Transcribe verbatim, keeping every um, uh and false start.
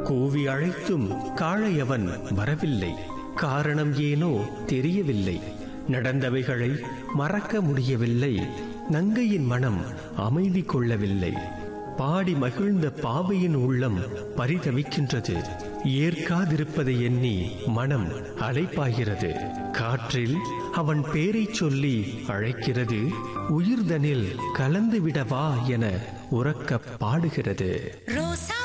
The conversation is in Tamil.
கூவி அழைத்தும் காளையவன் வரவில்லை. காரணம் ஏனோ தெரியவில்லை. நடந்தவைகளை மறக்க முடியவில்லை. நங்கையின் மனம் அமைதி கொள்ளவில்லை. பாடி மகிழ்ந்த பாவையின் உள்ளம் பரிதவிக்கின்றது. ஏற்காதிருப்பதை எண்ணி மனம் அலைப்பாகிறது. காற்றில் அவன் பேரைச் சொல்லி அழைக்கிறது. உயிர்தனில் கலந்து விடவா என உறக்க பாடுகிறது.